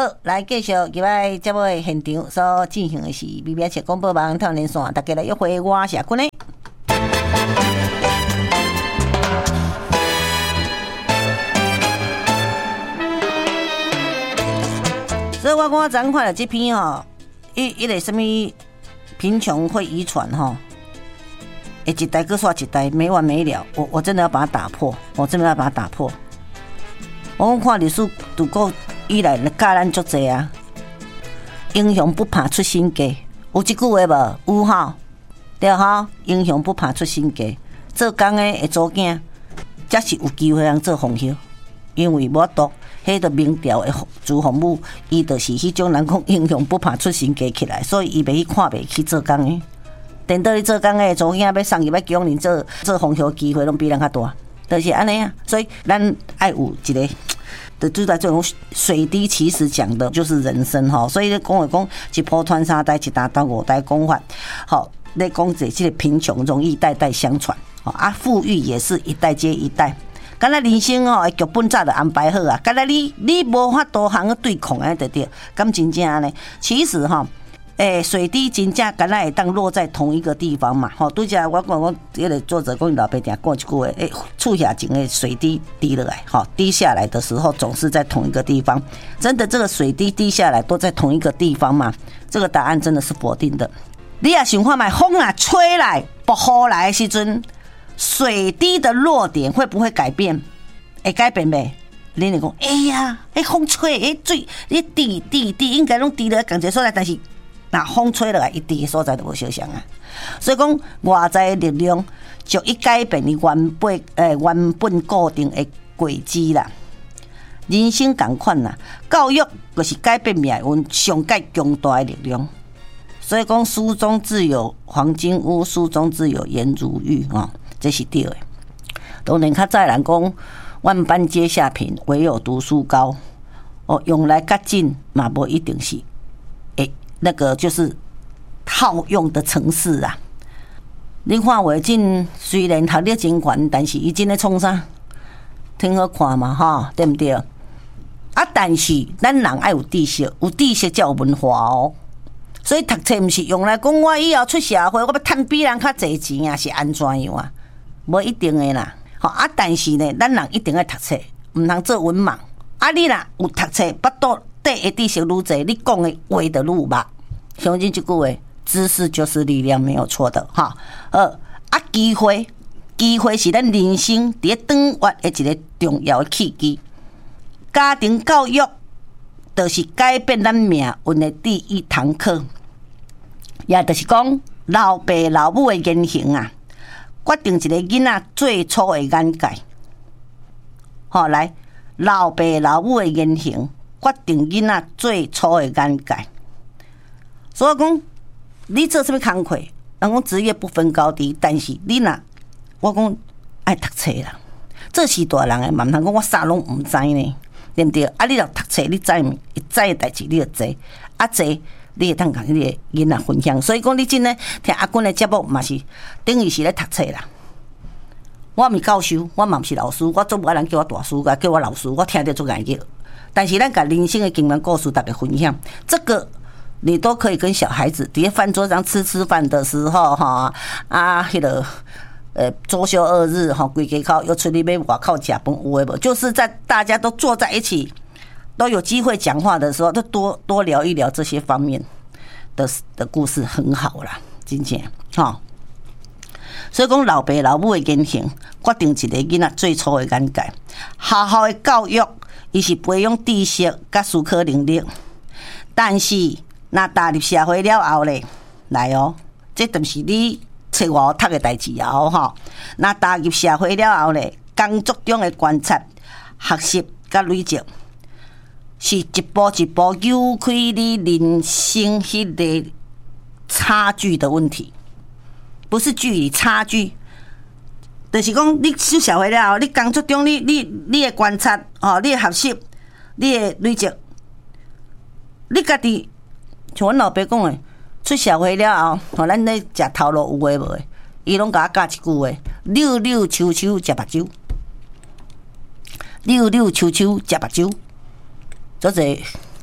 好，来继续今摆节目的现场所进行的是 BBS 广播网透连线，大家来约会，我是阿坤的。所以我昨天看了这篇吼，一个什么贫穷会遗传吼，一代搁刷一代，没完没了。我真的要把它打破，我真的要把它打破。我看历史自古以来教咱足济啊，英雄不怕出身家，有这句话无？有吼，对吼，英雄不怕出身家。做工的会做囝，才是有机会通做皇后，因为无多。迄个明朝的朱洪武，伊就是迄种人讲英雄不怕出身家起来，所以伊袂去看袂去做工的。等到你做工的做囝要上去要供人做皇后机会，拢比人较大，就是安尼啊。所以咱爱有一个。就在这种水滴，其实讲的就是人生哈，所以讲一波穿三代，一打到五代讲法，好，你讲这个贫穷容易代代相传，啊，富裕也是一代接一代。敢若人生哦，剧本早就安排好啊，敢若你无法度通去对抗安就对，敢真正呢？其实哈。水滴真正敢若会当落在同一个地方嘛？吼，拄则我讲这个作者讲老爸定讲一句话，厝下前的水滴滴落来，吼，滴下来的时候总是在同一个地方。真的，这个水滴滴下来都在同一个地方嘛？这个答案真的是否定的。你也想看卖风啊吹来、不雨来的时阵，水滴的落点会不会改变？会改变没？你讲，哎呀，风吹，水，你滴，应该拢滴落同一个所在，但是。那风吹落来，一滴所在都无相像啊，所以讲外在的力量就一改变你原本固定的轨迹啦。人生同款啦，教育就是改变命运上界强大的力量。所以讲书中自有黄金屋，书中自有颜如玉啊，这是对的。当然较早人讲万般皆下品，唯有读书高。用来较紧嘛，无一定是。那个就是套用的程式啊！你看话真虽然读得真悬，但是伊真咧创啥？挺好看嘛，哈，对不对？啊，但是咱人爱有知识，有知识才有文化哦。所以读册毋是用来讲我以后出社会，我要趁比人较侪钱啊，是安怎样啊？无一定的啦。好啊，但是呢，咱人一定要读册，毋通做文盲。啊，你若有读册，巴肚底的知识愈侪，你讲的话就愈密。相信这句话，知识就是力量，没有错的哈。机会是咱人生伫长远的一个重要的契机。家庭教育就是改变咱命运的第一堂课，也就是讲老爸老母的言行啊，决定一个囡仔最初的眼界。好，来，老爸老母的言行决定囡仔最初的眼界。所以讲，你做什么工课，人讲职业不分高低，但是你若我讲爱读册啦，这是大人的，嘛毋通讲我啥拢毋知呢，对不对？啊，你若读册，你知唔？知的代志你就知，啊知，你会当甲你的囡仔分享。所以讲，你真呢听阿君的节目嘛是等于是咧读册啦。我毋是教授，我嘛毋是老师，我做无人叫我大师，叫我老师，我听得做眼叫。但是咱甲人生的经验故事，大家分享，这个。你都可以跟小孩子伫饭桌上吃饭的时候，哈啊，迄个周休2日哈，规家口又出去要外口吃饭，有诶无？就是在大家都坐在一起，都有机会讲话的时候，就多聊一聊这些方面的故事，很好啦，真正哈。所以讲，老爸老母的言行决定一个囡仔最初的眼界。好好的教育，伊是培养知识甲思考能力，但是。那踏入社会了后咧，来哦，这就是你找我读的代志啊！吼，那踏入社会了后咧，工作中的观察、学习甲累积，是一步一步扭开你人生迄个差距的问题，不是距离差距，就是讲你出社会了后，你工作中你的观察哦，你的学习，你的累积，你家己。像阮老爸讲诶，出社会了后，咱咧食头路有诶无诶，伊拢甲我教一句话：溜溜秋秋食目睭，溜溜秋秋食目睭。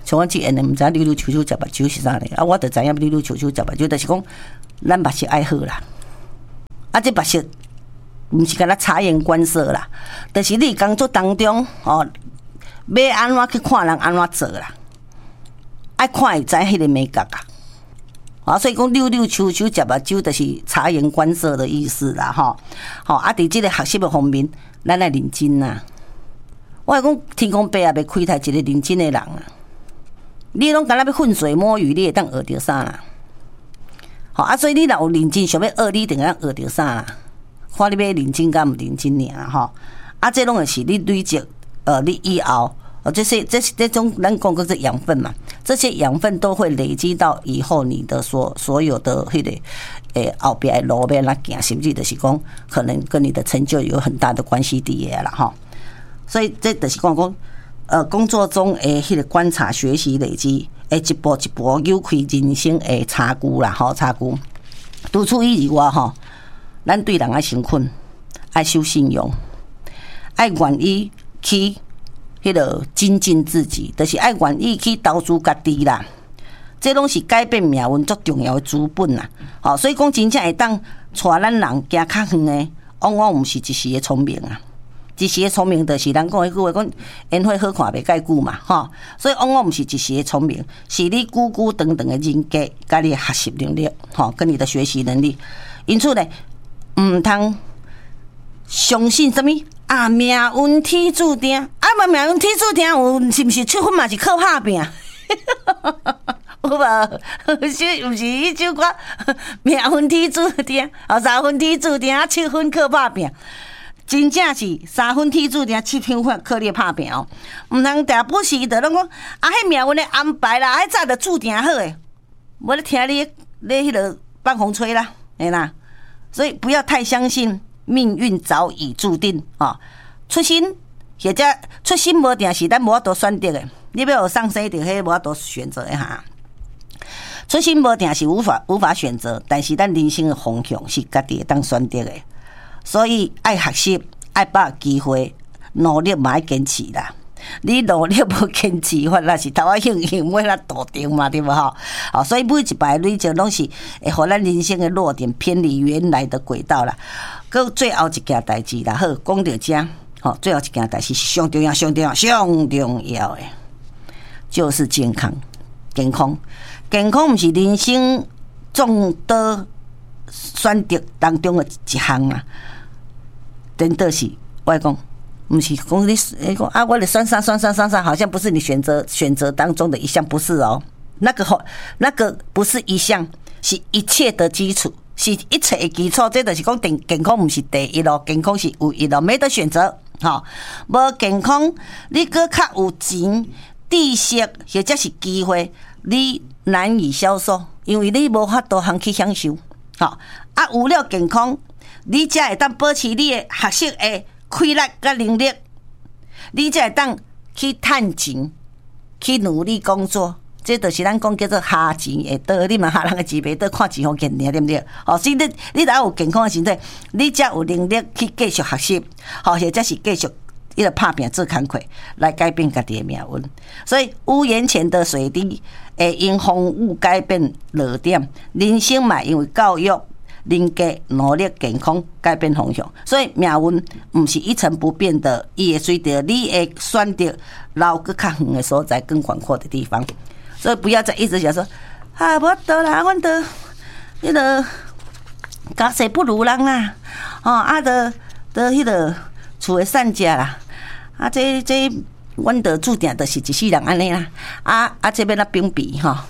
像我即下毋知溜溜球球食目睭是啥咧？啊，我就知影溜溜球球食目睭，就是讲咱目色爱好啦。啊，这目色毋是干那察言观色啦，就是你工作当中哦，要安怎去看人安怎做啦，爱看会知迄个美感啊。啊，所以讲溜溜球球食目睭，就是察言观色的意思啦，吼。吼啊，伫即个学习的方面，咱爱认真呐。我会讲天公伯也袂亏待一个认真的人啊。你拢敢若要浑水摸鱼，你会当学着啥啦？好啊，所以你若有认真想要学，你一定会学着啥啦？看你要认真甲毋认真尔吼。啊，这拢会是你累积你以后。这种咱讲个是养分嘛，这些养分都会累积到以后你的所有的迄个后边的路要哪行，甚至就是讲可能跟你的成就有很大的关系伫个啦吼。所以这就是讲工作中的迄个观察、学习、累积，一步一步扭开人生的差距啦吼，差距。除此以外吼，咱对人爱诚恳，爱守信用，爱愿意去。迄个精进自己，就是爱愿意去投资家己啦。这拢是改变命运最重要的资本啦。好，所以讲真正会当带咱人行较远的，往往毋是一时的聪明啊。一时的聪明，就是咱讲迄句话讲，烟花好看袂介久嘛，吼。所以往往毋是一时的聪明，是你久久长长的人格，甲你的学习能力，吼，跟你的学习能力。因此呢，毋通相信什么。啊，命运天注定，啊，命运天注定，有是毋是出分嘛？是靠打拼，有无？毋是迄首歌，命运天注定，3分天注定，7分靠打拼。真正是3分天注定，7分靠你打拼哦。毋通定不时的拢讲，啊，迄命运的安排啦，迄早就注定好诶。我咧听你迄个放风吹啦，嘿啦。所以不要太相信。命运早已注定啊！出生或者出生无定是咱无法度选择的，你要有上生就迄无法度选择一下。出生无定是无法选择，但是咱人生的方向是家己会当选择的。所以爱学习，爱把握机会，努力嘛爱坚持啦。你努力无坚持，或那是头仔兴尾那笃定嘛，对无吼？好，所以每一摆累积拢是会互咱人生的弱点偏离原来的轨道啦。搁最后一件代志啦，好，讲到这，好，最后一件代志是上重要的，就是健康。健康毋是人生众多选择当中的一项啊，真的是我讲。不是讲你讲啊，我的算，好像不是你选择当中的一项，不是哦。那个不是一项，是一切的基础，是一切的基础。这就是讲健康不是第一咯，健康是唯一咯，没得选择。好，无健康，你搁较有钱、知识或者是机会，你难以销售，因为你无法度通去享受。好，啊，有了健康，你才会当保持你的学习的。开力甲能力，你才会当去趁钱，去努力工作。这就是咱讲叫做下钱会倒，你嘛下人的钱袂倒，看钱好见尔，对不对？哦，所以你若有健康的身体，你才有能力去继续学习，或者是继续一个打拼做工课来改变家己的命运。所以屋檐前的水滴会因风雨改变落点，人生嘛因为教育。人格努力健康改变方向，所以命运不是一成不变的，伊会随着你会选择绕更较远的所在、更广阔的地方。所以不要再一直想说啊，无得啦，阮得迄个家世不如人啦，哦啊得迄个厝的善家啦，啊这阮得注定就是一世人安尼啦，啊这边那冰比哈。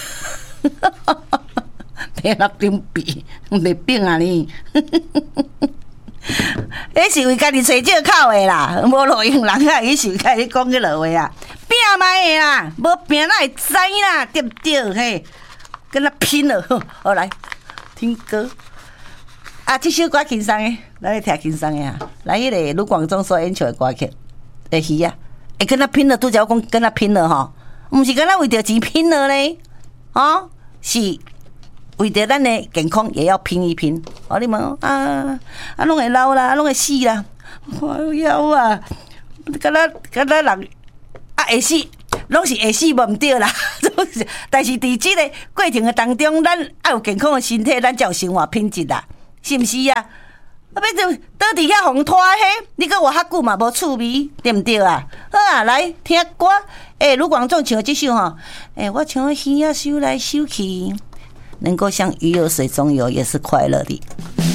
别那冰比，袂冰啊你！迄是为家己找借口的啦，无路用人啊，伊是为家己讲迄落话啊，拼嘛的啦，无拼哪会知啦，对不对？嘿，跟他拼了，好来听歌啊！这首歌轻松的，咱来听轻松的啊！来，迄个卢广仲所演唱的歌曲，戏啊，会跟他拼了，拄则我讲跟他拼了吼，毋是跟他为着钱拼了咧，哦，是。为着咱的健康也要拼一拼。哦，你问啊，拢会老啦，拢会死啦。我要啊，敢若人啊会死， 拢是会死无毋对啦。但是伫即个过程的当中，咱要有健康的身体，咱才有生活品质啦，是毋是啊？要就倒伫遐互拖迄，你搁活较久嘛无趣味，对毋对啊？好啊，来听歌。卢广仲唱的这首吼，我唱耳啊收来收去，能够像鱼儿水中游，也是快乐的。